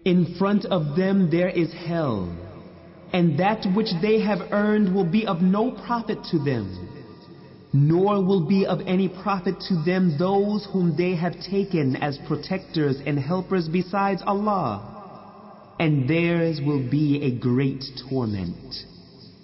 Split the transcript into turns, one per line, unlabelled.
In front of them there is hell, and that which they have earned will be of no profit to them, nor will be of any profit to them those whom they have taken as protectors and helpers besides Allah, and theirs will be a great torment.